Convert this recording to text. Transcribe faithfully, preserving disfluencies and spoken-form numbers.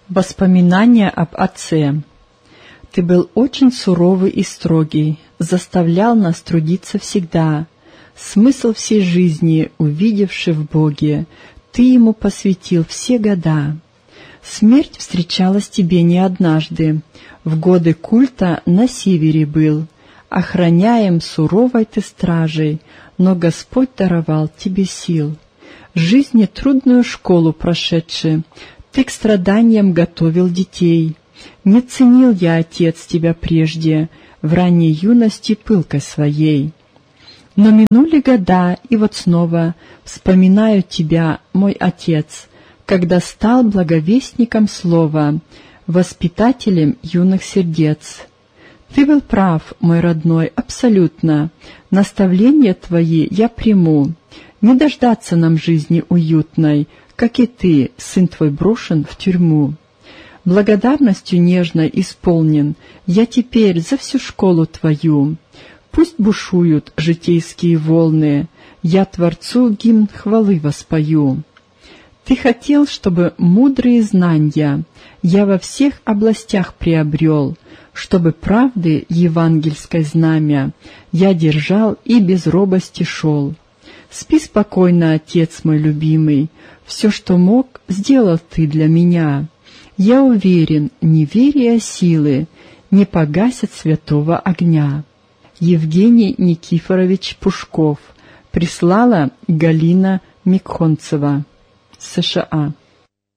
Воспоминания об отце. Ты был очень суровый и строгий, заставлял нас трудиться всегда. Смысл всей жизни, увидевши в Боге, ты ему посвятил все года. Смерть встречалась тебе не однажды, в годы культа на севере был. Охраняем суровой ты стражей, но Господь даровал тебе сил. Жизни трудную школу прошедши, ты к страданиям готовил детей. Не ценил я, отец, тебя прежде, в ранней юности пылкой своей. Но минули года, и вот снова вспоминаю тебя, мой отец, когда стал благовестником слова, воспитателем юных сердец. Ты был прав, мой родной, абсолютно. Наставления твои я приму. Не дождаться нам жизни уютной, как и ты, сын твой, брошен в тюрьму. Благодарностью нежной исполнен я теперь за всю школу твою. Пусть бушуют житейские волны, я Творцу гимн хвалы воспою. Ты хотел, чтобы мудрые знания я во всех областях приобрел, чтобы правды евангельской знамя я держал и без робости шел. Спи спокойно, отец мой любимый, все, что мог, сделал ты для меня. Я уверен, неверие силы не погасят святого огня. Евгений Никифорович Пушков. Прислала Галина Микхонцева, США.